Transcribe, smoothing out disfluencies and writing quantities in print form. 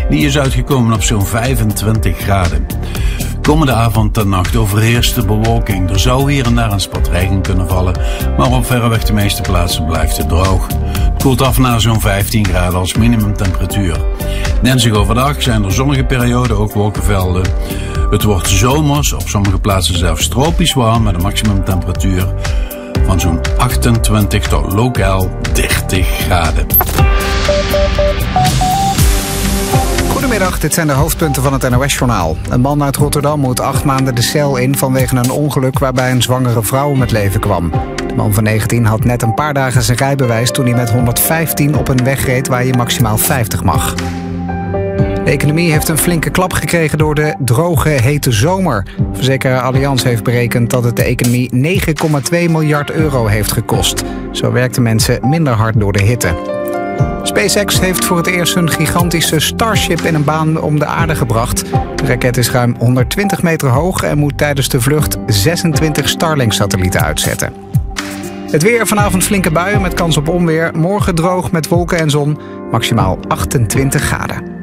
Die is uitgekomen op zo'n 25 graden. Komende avond en nacht overheerst de bewolking. Er zou hier en daar een spat regen kunnen vallen, maar op verreweg de meeste plaatsen blijft het droog. Het koelt af naar zo'n 15 graden als minimumtemperatuur. Dinsdag overdag zijn er zonnige perioden, ook wolkenvelden. Het wordt zomers, op sommige plaatsen zelfs tropisch warm met een maximumtemperatuur van zo'n 28 tot lokaal 30 graden. Goedemiddag, dit zijn de hoofdpunten van het NOS-journaal. Een man uit Rotterdam moet 8 maanden de cel in vanwege een ongeluk waarbij een zwangere vrouw om het leven kwam. De man van 19 had net een paar dagen zijn rijbewijs toen hij met 115 op een weg reed waar je maximaal 50 mag. De economie heeft een flinke klap gekregen door de droge, hete zomer. Verzekeraar Allianz heeft berekend dat het de economie 9,2 miljard euro heeft gekost. Zo werkten mensen minder hard door de hitte. SpaceX heeft voor het eerst een gigantische Starship in een baan om de aarde gebracht. De raket is ruim 120 meter hoog en moet tijdens de vlucht 26 Starlink-satellieten uitzetten. Het weer, vanavond flinke buien met kans op onweer. Morgen droog met wolken en zon, maximaal 28 graden.